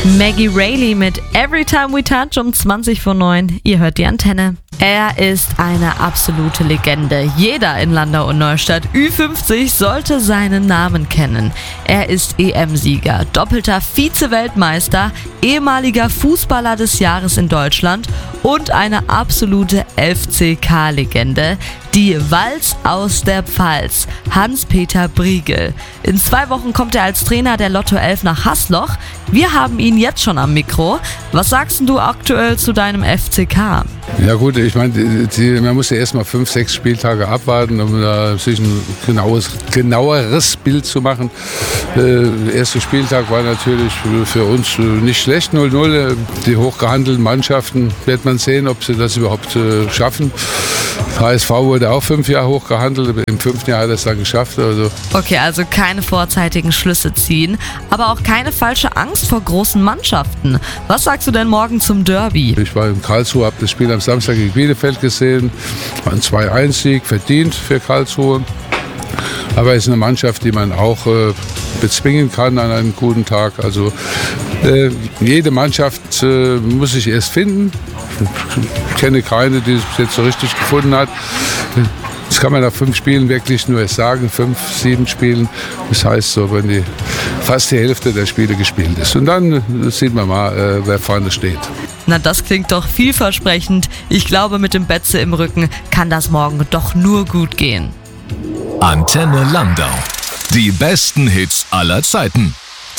Maggie Rayleigh mit Every Time We Touch um 20:09. Ihr hört die Antenne. Er ist eine absolute Legende. Jeder in Landau und Neustadt Ü50 sollte seinen Namen kennen. Er ist EM-Sieger, doppelter Vize-Weltmeister, ehemaliger Fußballer des Jahres in Deutschland und eine absolute FCK-Legende. Die Walz aus der Pfalz, Hans-Peter Briegel. In 2 Wochen kommt er als Trainer der Lotto 11 nach Haßloch. Wir haben ihn jetzt schon am Mikro. Was sagst du aktuell zu deinem FCK? Ja gut, ich meine, man muss ja erstmal 5, 6 Spieltage abwarten, um da sich ein genaueres Bild zu machen. Der erste Spieltag war natürlich für uns nicht schlecht, 0-0. Die hochgehandelten Mannschaften, wird man sehen, ob sie das überhaupt schaffen. HSV wurde auch 5 Jahre hochgehandelt, im 5. Jahr hat er es dann geschafft. Okay, also keine vorzeitigen Schlüsse ziehen, aber auch keine falsche Angst vor großen Mannschaften. Was sagst du denn morgen zum Derby? Ich war in Karlsruhe, habe das Spiel am Samstag gegen Bielefeld gesehen. War ein 2-1-Sieg, verdient für Karlsruhe. Aber es ist eine Mannschaft, die man auch bezwingen kann an einem guten Tag. Also jede Mannschaft muss sich erst finden. Ich kenne keine, die es bis jetzt so richtig gefunden hat. Das kann man nach 5 Spielen wirklich nur sagen, 5, 7 Spielen. Das heißt so, wenn fast die Hälfte der Spiele gespielt ist. Und dann sieht man mal, wer vorne steht. Na, das klingt doch vielversprechend. Ich glaube, mit dem Betze im Rücken kann das morgen doch nur gut gehen. Antenne Landau. Die besten Hits aller Zeiten.